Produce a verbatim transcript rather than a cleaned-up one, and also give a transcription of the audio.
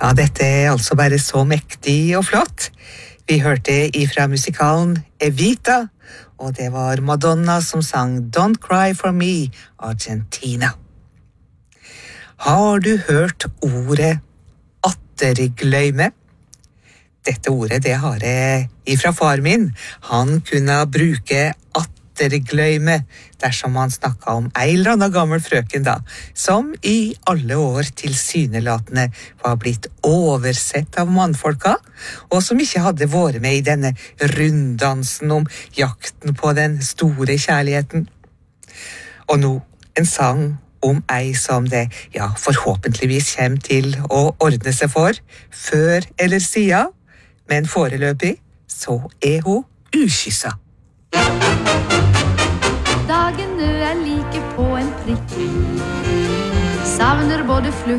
Ja, dette er altså bare så mektig og flott. Vi hørte ifra musikalen Evita, og det var Madonna som sang Don't Cry For Me, Argentina. Har du hørt ordet attergløyme? Dette ordet, det har jeg ifra far min. Han kunne bruke attergløyme dersom han snakket om ei eller annen gammel frøken da, som i alle år tilsynelatende var blitt oversett av mannfolka, og som ikke hadde vært med i denne runddansen om jakten på den store kjærligheten. Og nå en sang om ei som det, ja, forhåpentligvis kommer til å ordne seg for, før eller siden, men foreløpig så er hun ukysset. Dagene er like på en prikk. Savner både flukt